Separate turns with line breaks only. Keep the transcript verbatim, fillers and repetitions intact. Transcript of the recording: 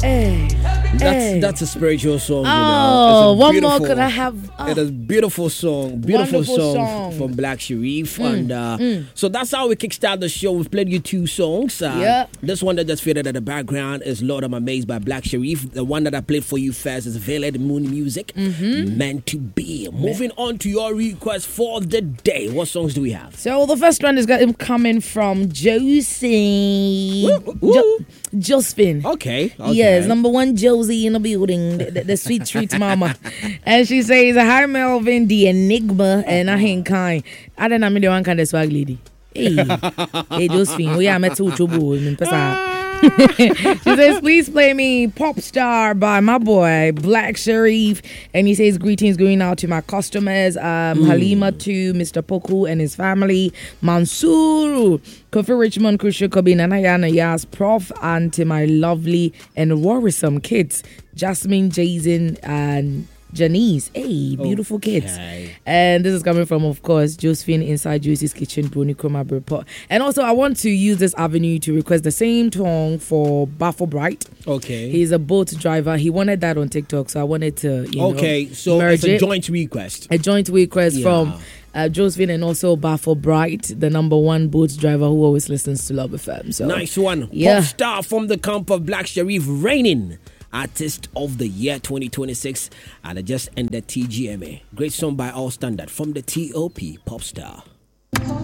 Hey.
That's
hey.
that's a spiritual song.
Oh,
you know. It's a
one more could I have? Oh.
It is beautiful song, beautiful
Wonderful
song,
song.
from Black Sherif,
Mm,
and uh,
mm.
so that's how we kickstart the show. We've played you two songs. Uh,
Yeah.
This one that just faded at the background is "Lord I'm Amazed" by Black Sherif. The one that I played for you first is "Veiled Moon Music,"
Mm-hmm.
Meant to Be. Moving on to your request for the day. What songs do we have?
So the first one is got him coming from Josie.
Woo, woo.
Jo- Josephine.
Okay. okay.
Yes, number one Josie in the building, the, the, the sweet, sweet mama. And she says, "Hi Melvin, the Enigma, and I ain't kind. I don't know me the one kind of swag lady. Hey, hey Josephine, we are met to trouble. She says, please play me Pop Star by my boy Black Sherif. And he says, greetings going out to my customers, um, mm. Halima to Mister Poku and his family, Mansoor, Kofi Richmond, Kushu Kobi, Nanayana Yas, Prof, and to my lovely and worrisome kids, Jasmine, Jason, and Janice. Hey, beautiful okay. kids. And this is coming from, of course, Josephine inside Josie's Kitchen, Bruni Chroma Report. And also, I want to use this avenue to request the same song for Baffle Bright.
Okay.
He's a boat driver. He wanted that on TikTok, so I wanted to, you know,
okay, so
merge
it's a
it.
joint request.
A joint request yeah. from uh, Josephine and also Baffle Bright, the number one boat driver who always listens to Love F M. So
nice one.
Yeah.
Pop star from the camp of Black Sherif, reigning Artist of the Year twenty twenty-six, and I just ended T G M A. Great song by all standard from the T O P Pop Star.